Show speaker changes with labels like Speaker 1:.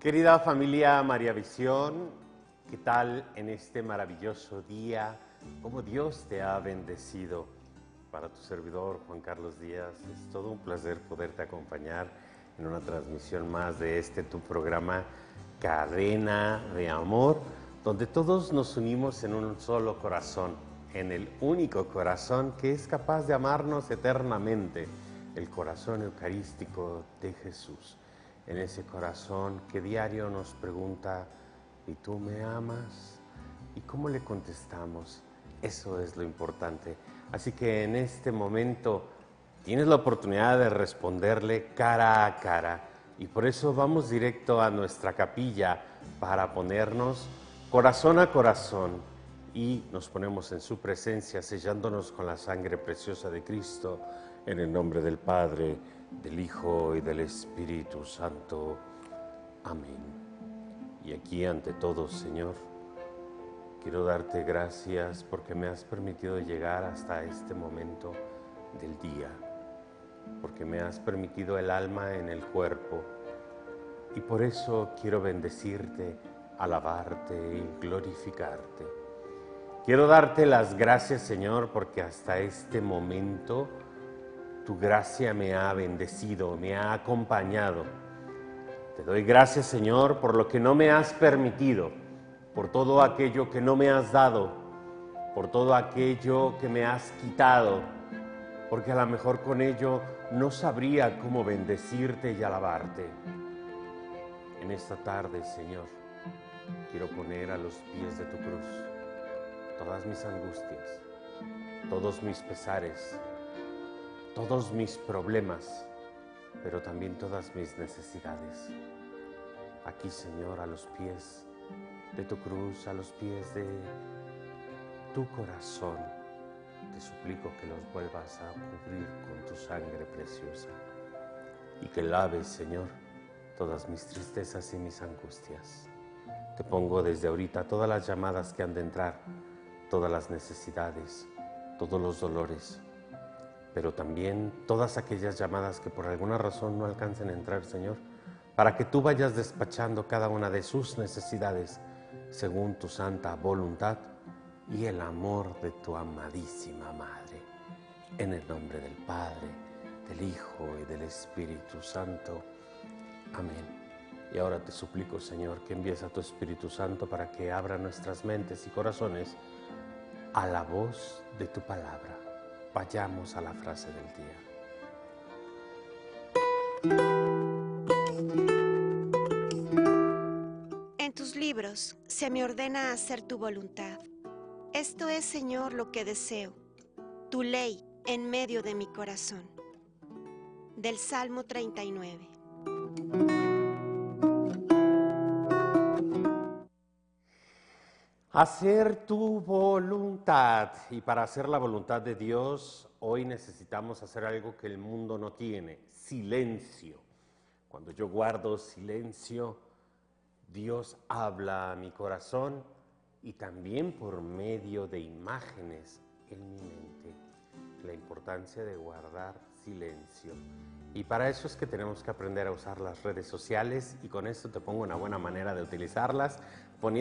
Speaker 1: Querida familia María Visión, ¿qué tal en este maravilloso día? ¿Cómo Dios te ha bendecido? Para tu servidor, Juan Carlos Díaz, es todo un placer poderte acompañar en una transmisión más de tu programa Cadena de Amor, donde todos nos unimos en un solo corazón, en el único corazón que es capaz de amarnos eternamente, el corazón eucarístico de Jesús. En ese corazón que diario nos pregunta, ¿y tú me amas? ¿Y cómo le contestamos? Eso es lo importante. Así que en este momento tienes la oportunidad de responderle cara a cara. Y por eso vamos directo a nuestra capilla para ponernos corazón a corazón y nos ponemos en su presencia sellándonos con la sangre preciosa de Cristo, en el nombre del Padre, del Hijo y del Espíritu Santo. Amén. Y aquí ante todo, Señor, quiero darte gracias porque me has permitido llegar hasta este momento del día, porque me has permitido el alma en el cuerpo, y por eso quiero bendecirte, alabarte y glorificarte. Quiero darte las gracias, Señor, porque hasta este momento tu gracia me ha bendecido, me ha acompañado. Te doy gracias, Señor, por lo que no me has permitido, por todo aquello que no me has dado, por todo aquello que me has quitado, porque a lo mejor con ello no sabría cómo bendecirte y alabarte. En esta tarde, Señor, quiero poner a los pies de tu cruz todas mis angustias, todos mis pesares, todos mis problemas, pero también todas mis necesidades. Aquí, Señor, a los pies de tu cruz, a los pies de tu corazón, te suplico que los vuelvas a cubrir con tu sangre preciosa y que laves, Señor, todas mis tristezas y mis angustias. Te pongo desde ahorita todas las llamadas que han de entrar, todas las necesidades, todos los dolores, pero también todas aquellas llamadas que por alguna razón no alcancen a entrar, Señor, para que tú vayas despachando cada una de sus necesidades según tu santa voluntad y el amor de tu amadísima Madre. En el nombre del Padre, del Hijo y del Espíritu Santo. Amén. Y ahora te suplico, Señor, que envíes a tu Espíritu Santo para que abra nuestras mentes y corazones a la voz de tu palabra. Vayamos a la frase del día.
Speaker 2: En tus libros se me ordena hacer tu voluntad. Esto es, Señor, lo que deseo, tu ley en medio de mi corazón. Del Salmo 39.
Speaker 1: Hacer tu voluntad. Y para hacer la voluntad de Dios, hoy necesitamos hacer algo que el mundo no tiene: silencio. Cuando yo guardo silencio, Dios habla a mi corazón y también por medio de imágenes en mi mente. La importancia de guardar silencio. Y para eso es que tenemos que aprender a usar las redes sociales, y con esto te pongo una buena manera de utilizarlas,